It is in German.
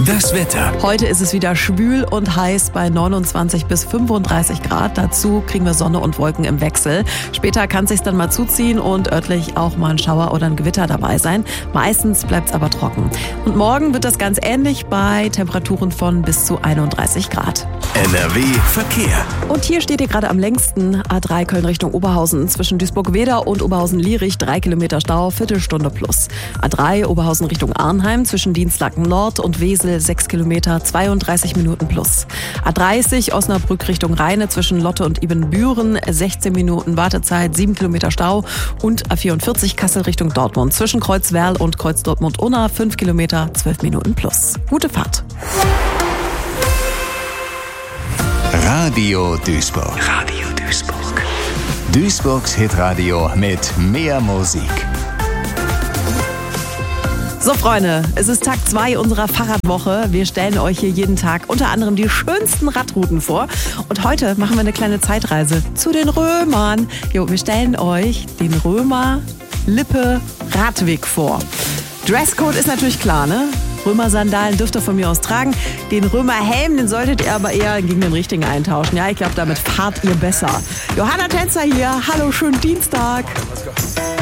Das Wetter. Heute ist es wieder schwül und heiß bei 29 bis 35 Grad. Dazu kriegen wir Sonne und Wolken im Wechsel. Später kann es sich dann mal zuziehen und örtlich auch mal ein Schauer oder ein Gewitter dabei sein. Meistens bleibt es aber trocken. Und morgen wird das ganz ähnlich bei Temperaturen von bis zu 31 Grad. NRW Verkehr. Und hier steht ihr gerade am längsten A3 Köln Richtung Oberhausen. Zwischen Duisburg-Wedau und Oberhausen-Lierich 3 Kilometer Stau, Viertelstunde plus. A3 Oberhausen Richtung Arnheim zwischen Dienstlaken Nord und Wesel 6 Kilometer, 32 Minuten plus. A30 Osnabrück Richtung Rheine zwischen Lotte und Ibbenbüren 16 Minuten Wartezeit, 7 Kilometer Stau. Und A44 Kassel Richtung Dortmund zwischen Kreuzwerl und Kreuz Dortmund-Unna 5 Kilometer, 12 Minuten plus. Gute Fahrt. Radio Duisburg. Radio Duisburg. Duisburgs Hitradio mit mehr Musik. So Freunde, es ist Tag 2 unserer Fahrradwoche. Wir stellen euch hier jeden Tag unter anderem die schönsten Radrouten vor. Und heute machen wir eine kleine Zeitreise zu den Römern. Wir stellen euch den Römer-Lippe-Radweg vor. Dresscode ist natürlich klar, ne? Römer-Sandalen dürft ihr von mir aus tragen. Den Römer-Helm, den solltet ihr aber eher gegen den richtigen eintauschen. Ja, ich glaube, damit fahrt ihr besser. Johanna Tänzer hier. Hallo, schönen Dienstag.